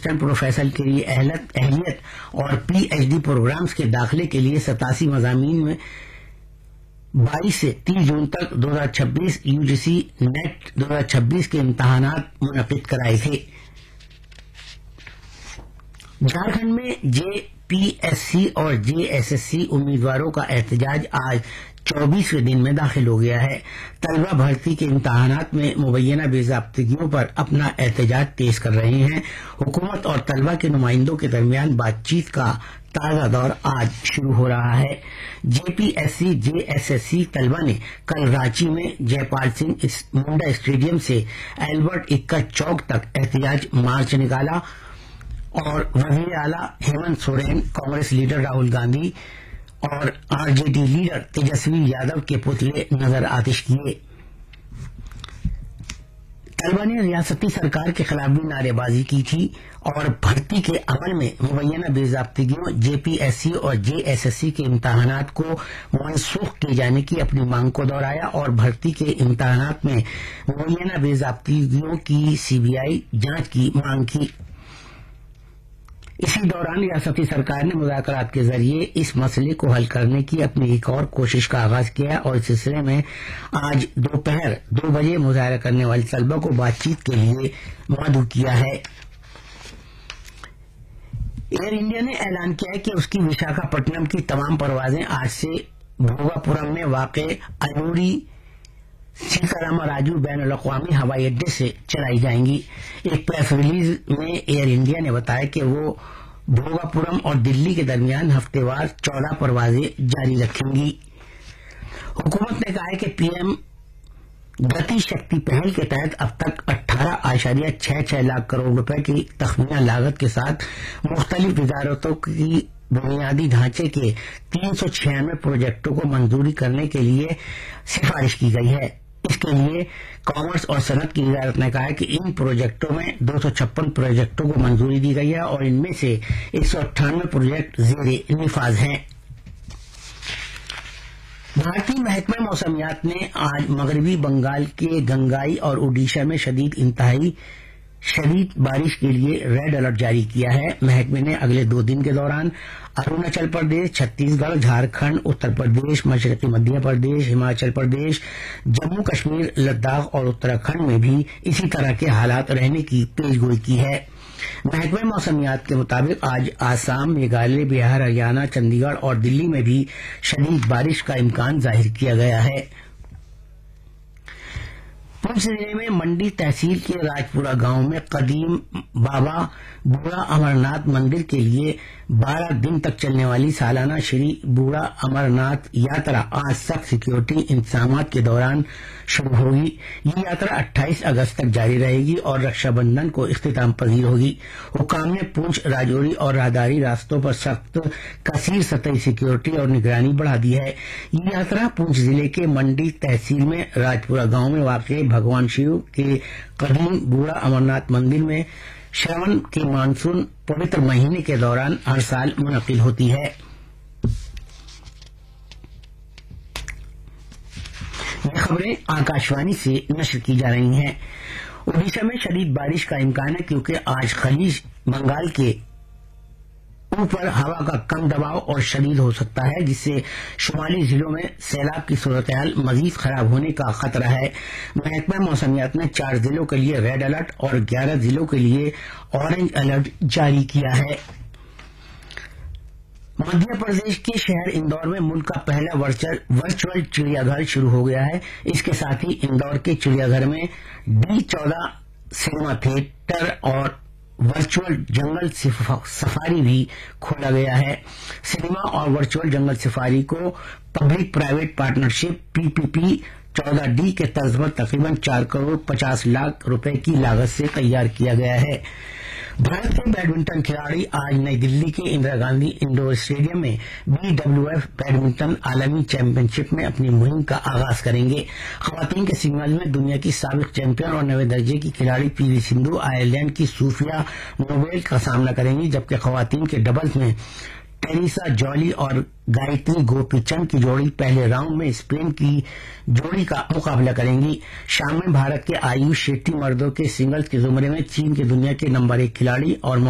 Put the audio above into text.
Assistant professor کے لیے اہلیت اور PhD پروگرامز کے داخلے کے لیے 87 مضامین میں 22 سے 30 جون تک 2026 UGC نیٹ 2026 کے امتحانات منعقد کرائے تھے۔ جھارکھنڈ میں JPSC اور JSSC امیدواروں کا احتجاج آج 24ویں دن میں داخل ہو گیا ہے۔ طلبہ بھرتی کے امتحانات میں مبینہ بے ضابطگیوں پر اپنا احتجاج تیز کر رہے ہیں۔ حکومت اور طلبہ کے نمائندوں کے درمیان بات چیت کا تازہ دور آج شروع ہو رہا ہے۔ JPSC JSSC طلبہ نے کل رانچی میں جے پال سنگھ منڈا اسٹیڈیم سے البرٹ اکا چوک تک احتجاج مارچ نکالا اور وزیر اعلیٰ ہیمنت سورین، کانگریس لیڈر راہل گاندھی اور RJD لیڈر تیجسوی یادو کے پتلے نظر آتش کیے۔ طلبہ نے ریاستی سرکار کے خلاف بھی نعرے بازی کی تھی اور بھرتی کے عمل میں مبینہ بے ضابطگیوں JPSC اور JSSC کے امتحانات کو منسوخ کیے جانے کی اپنی مانگ کو دہرایا اور بھرتی کے امتحانات میں مبینہ بے ضابطگیوں کی CBI جانچ کی مانگ کی۔ اسی دوران ریاستی سرکار نے مذاکرات کے ذریعے اس مسئلے کو حل کرنے کی اپنی ایک اور کوشش کا آغاز کیا اور اس سلسلے میں آج دوپہر 2 بجے مظاہرہ کرنے والے طلبہ کو بات چیت کے لیے مدعو کیا ہے۔ ایئر انڈیا نے اعلان کیا ہے کہ اس کی وشاکھاپٹنم کی تمام پروازیں آج سے بھوگاپورم میں واقع الوری سیتاراما راجو بین الاقوامی ہوائی اڈے سے چلائی جائیں گی۔ ایک پریس ریلیز میں ایئر انڈیا نے بتایا کہ وہ بھوگاپورم اور دلی کے درمیان ہفتے وار 14 پروازیں جاری رکھیں گی۔ حکومت نے کہا ہے کہ PM گتی شکتی پہل کے تحت اب تک 18.66 لاکھ کروڑ روپے کی تخمینہ لاگت کے ساتھ مختلف وزارتوں کی بنیادی ڈھانچے کے 396 پروجیکٹوں کو منظوری کرنے کے لیے سفارش کی گئی ہے۔ اس کے لیے کامرس اور صنعت کی وزارت نے کہا ہے کہ ان پروجیکٹوں میں 256 پروجیکٹوں کو منظوری دی گئی ہے اور ان میں سے 198 پروجیکٹ زیر نفاذ ہیں۔ بھارتی محکمہ موسمیات نے آج مغربی بنگال کے گنگائی اور اڈیشہ میں انتہائی شدید بارش کے لیے ریڈ الرٹ جاری کیا ہے۔ محکمے نے اگلے 2 دن کے دوران اروناچل پردیش، چھتیس گڑھ، جھارکھنڈ، اتر پردیش، مشرقی مدھیہ پردیش، ہماچل پردیش، جموں کشمیر، لداخ اور اتراکھنڈ میں بھی اسی طرح کے حالات رہنے کی پیشگوئی کی ہے۔ محکمہ موسمیات کے مطابق آج آسام، میگھالیہ، بہار، ہریانہ، چندی گڑھ اور دلی میں بھی شدید بارش کا امکان ظاہر کیا گیا ہے۔ پونچھ ضلع میں منڈی تحصیل کے راجپورہ گاؤں میں قدیم بابا بوڑھا امرناتھ مندر کے لیے 12 دن تک چلنے والی سالانہ شری بوڑھا امرناتھ یاترا آج سخت سیکیورٹی انتظامات کے دوران شروع ہوگی۔ یہ یاترا 28 اگست تک جاری رہے گی اور رکشا بندھن کو اختتام پذیر ہوگی۔ حکام نے پونچھ، راجوری اور راہداری راستوں پر سخت کثیر سطحی سیکیورٹی اور نگرانی بڑھا دی ہے۔ یہ یاترا پونچھ ضلع کے منڈی تحصیل میں راجپورہ گاؤں میں واقع بھگوان شیو کے قدیم بوڑھا امرناتھ مندر میں شرون کے مانسون پوتر مہینے کے دوران ہر سال منعقد ہوتی ہے۔ یہ خبریں آکاشوانی سے نشر کی جا رہی ہیں۔ اڈیشہ میں شدید بارش کا امکان ہے کیونکہ آج خلیج بنگال کے اوپر ہوا کا کم دباؤ اور شدید ہو سکتا ہے، جس سے شمالی ضلعوں میں سیلاب کی صورتحال مزید خراب ہونے کا خطرہ ہے۔ محکمہ موسمیات نے 4 ضلعوں کے لیے ریڈ الرٹ اور 11 ضلعوں کے لیے اورنج الرٹ جاری کیا ہے۔ مدھیہ پردیش کے شہر اندور میں ملک کا پہلا ورچوئل چڑیا گھر شروع ہو گیا ہے۔ اس کے ساتھ ہی اندور کے چڑیا گھر میں D14 سنیما تھیٹر اور ورچوئل جنگل سفاری بھی کھولا گیا ہے۔ سنیما اور ورچوئل جنگل سفاری کو public private partnership PPP 14D کے طرز پر تقریباً 4 کروڑ 50 لاکھ روپے کی لاگت سے تیار کیا گیا ہے۔ بھارت کے بیڈمنٹن کھلاڑی آج نئی دلی کے اندرا گاندھی انڈور اسٹیڈیم میں BWF بیڈمنٹن عالمی چیمپئن شپ میں اپنی مہم کا آغاز کریں گے۔ خواتین کے سنگلز میں دنیا کی سابق چیمپئن اور 9ویں درجے کی کھلاڑی PV سندھو آئرلینڈ کی صوفیا نوبل کا سامنا کریں گی، جبکہ خواتین کے ڈبلز میں ٹیریسا جولی اور گایتری گوپی چند کی جوڑی پہلے راؤنڈ میں اسپین کی جوڑی کا مقابلہ کریں گی۔ شام میں بھارت کے آیوش شیٹی مردوں کے سنگلز کے زمرے میں چین کے دنیا کے نمبر 1 کھلاڑی اور